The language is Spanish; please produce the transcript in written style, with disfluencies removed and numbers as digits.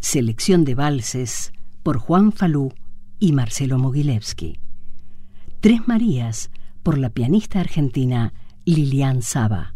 Selección de valses por Juan Falú y Marcelo Mogilevsky. Tres Marías por la pianista argentina Lilian Saba.